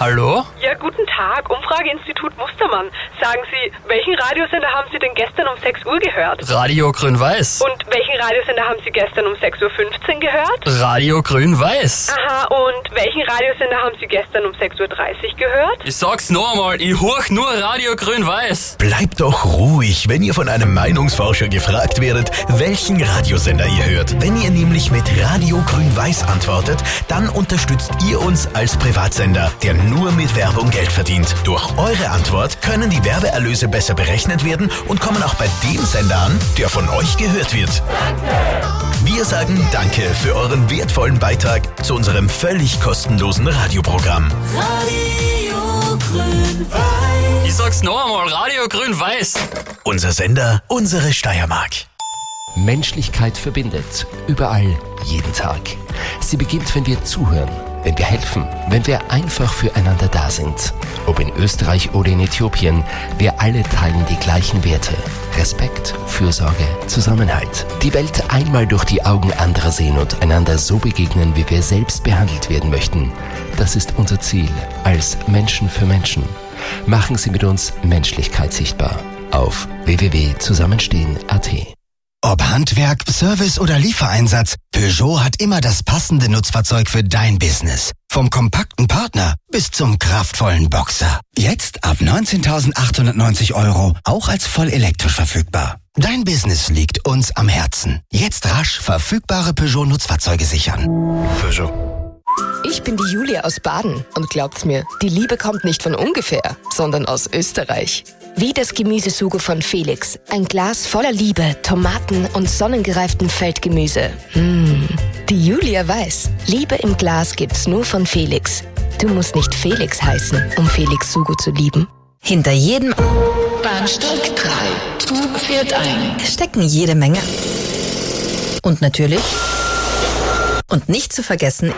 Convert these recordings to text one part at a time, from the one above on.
Hallo? Ja, guten Tag. Umfrageinstitut Mustermann. Sagen Sie, welchen Radiosender haben Sie denn gestern um 6 Uhr gehört? Radio Grün-Weiß. Und welchen Radiosender haben Sie gestern um 6.15 Uhr gehört? Radio Grün-Weiß. Aha, und welchen Radiosender haben Sie gestern um 6.30 Uhr gehört? Ich sag's noch einmal, ich horch nur Radio Grün-Weiß. Bleibt doch ruhig, wenn ihr von einem Meinungsforscher gefragt werdet, welchen Radiosender ihr hört. Wenn ihr nämlich mit Radio Grün-Weiß antwortet, dann unterstützt ihr uns als Privatsender, der nur mit Werbung Geld verdient. Durch eure Antwort können die Werbeerlöse besser berechnet werden und kommen auch bei dem Sender an, der von euch gehört wird. Danke! Wir sagen Danke für euren wertvollen Beitrag zu unserem völlig kostenlosen Radioprogramm. Radio Grün-Weiß. Ich sag's noch einmal, Radio Grün-Weiß. Unser Sender, unsere Steiermark. Menschlichkeit verbindet. Überall, jeden Tag. Sie beginnt, wenn wir zuhören, wenn wir helfen, wenn wir einfach füreinander da sind. Ob in Österreich oder in Äthiopien, wir alle teilen die gleichen Werte. Respekt, Fürsorge, Zusammenhalt. Die Welt einmal durch die Augen anderer sehen und einander so begegnen, wie wir selbst behandelt werden möchten. Das ist unser Ziel als Menschen für Menschen. Machen Sie mit uns Menschlichkeit sichtbar auf www.zusammenstehen.at. Ob Handwerk, Service oder Liefereinsatz, Peugeot hat immer das passende Nutzfahrzeug für dein Business. Vom kompakten Partner bis zum kraftvollen Boxer. Jetzt ab 19.890 €, auch als voll elektrisch verfügbar. Dein Business liegt uns am Herzen. Jetzt rasch verfügbare Peugeot-Nutzfahrzeuge sichern. Peugeot. Ich bin die Julia aus Baden und glaubt's mir, die Liebe kommt nicht von ungefähr, sondern aus Österreich. Wie das Gemüsesugo von Felix. Ein Glas voller Liebe, Tomaten und sonnengereiftem Feldgemüse. Die Julia weiß, Liebe im Glas gibt's nur von Felix. Du musst nicht Felix heißen, um Felix Sugo zu lieben. Hinter jedem Bahnsteig 3. Zug fährt ein. stecken jede Menge. Und natürlich, und nicht zu vergessen,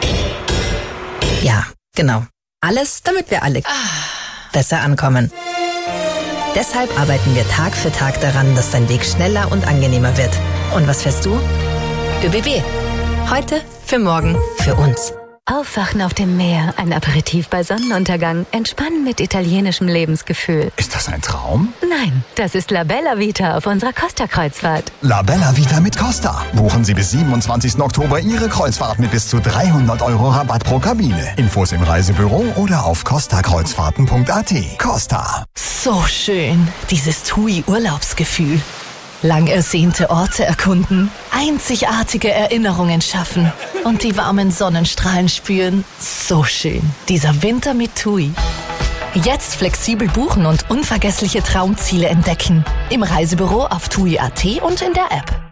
ja, genau, alles, damit wir alle besser ankommen. Deshalb arbeiten wir Tag für Tag daran, dass dein Weg schneller und angenehmer wird. Und was fährst du? ÖBB. Heute, für morgen, für uns. Aufwachen auf dem Meer, ein Aperitif bei Sonnenuntergang, entspannen mit italienischem Lebensgefühl. Ist das ein Traum? Nein, das ist La Bella Vita auf unserer Costa-Kreuzfahrt. La Bella Vita mit Costa. Buchen Sie bis 27. Oktober Ihre Kreuzfahrt mit bis zu 300 € Rabatt pro Kabine. Infos im Reisebüro oder auf costakreuzfahrten.at. Costa. So schön, dieses TUI-Urlaubsgefühl. Lang ersehnte Orte erkunden, einzigartige Erinnerungen schaffen und die warmen Sonnenstrahlen spüren. So schön, dieser Winter mit TUI. Jetzt flexibel buchen und unvergessliche Traumziele entdecken. Im Reisebüro auf TUI.at und in der App.